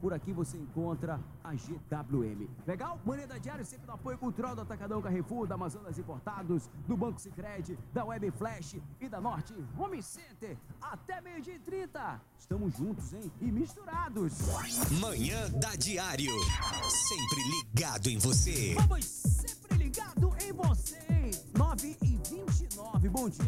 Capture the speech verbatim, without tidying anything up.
por aqui você encontra a G W M. Legal? Moneda Diário sempre no apoio cultural do Atacadão Carrefour, da Amazonas Importados, do Banco Sicredi, da Web Flash e da Norte Home Center. Até meio-dia e trinta. Estamos juntos, hein? E misturados. Manhã da Diário. Sempre ligado em você. Vamos sempre ligado em você. nove e vinte e nove. Bom dia.